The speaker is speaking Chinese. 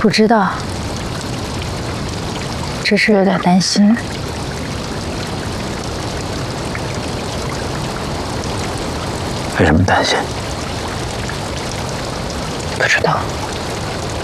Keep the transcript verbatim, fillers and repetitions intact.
不知道，只是有点担心。 为什么担心？ 不知道。